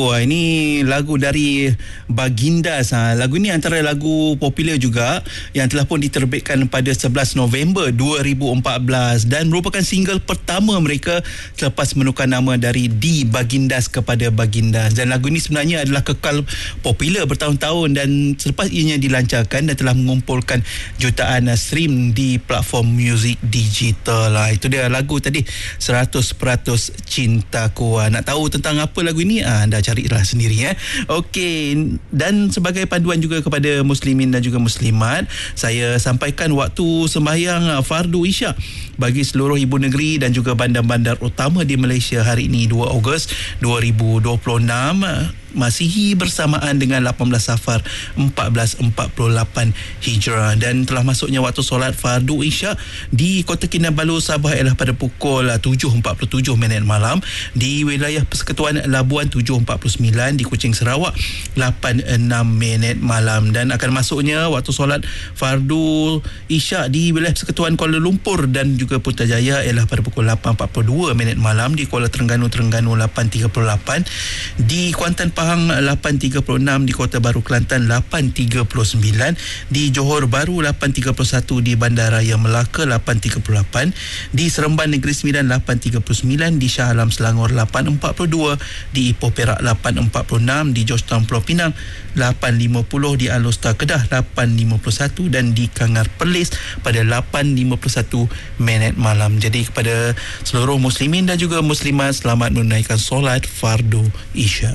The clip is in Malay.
Wah, ini lagu dari Bagindas. Lagu ini antara lagu popular juga yang telah pun diterbitkan pada 11 November 2014 dan merupakan single pertama mereka selepas menukar nama dari di Bagindas kepada Bagindas. Dan lagu ini sebenarnya adalah kekal popular bertahun-tahun dan selepas ianya dilancarkan dan telah mengumpulkan jutaan stream di platform muzik digital. Itu dia lagu tadi, 100% Cintaku. Nak tahu tentang apa lagu ini? Anda carilah sendiri. Okey, dan sebagai panduan juga kepada muslimin dan juga muslimat, saya sampaikan waktu sembahyang fardu Isyak bagi seluruh ibu negeri dan juga bandar-bandar utama di Malaysia hari ini 2 Ogos 2026 Masihi bersamaan dengan 18 Safar 1448 Hijrah, dan telah masuknya waktu solat fardu Isyak di Kota Kinabalu Sabah ialah pada pukul 7.47 malam, di wilayah Persekutuan Labuan 7.49, di Kuching Sarawak 8.06 malam, dan akan masuknya waktu solat fardu Isyak di wilayah Persekutuan Kuala Lumpur dan juga Putrajaya ialah pada pukul 8.42 malam, di Kuala Terengganu 8.38, di Kuantan Pahang 8.36, di Kota Baru Kelantan 8.39, di Johor Bahru 8.31, di Bandaraya Melaka 8.38, di Seremban Negeri Sembilan 8.39, di Shah Alam Selangor 8.42, di Ipoh Perak 8.46, di Georgetown Pulau Pinang 8.50, di Alor-Star Kedah 8.51 dan di Kangar Perlis pada 8.51 malam. Jadi kepada seluruh muslimin dan juga muslimat, selamat menunaikan solat fardu Isyak.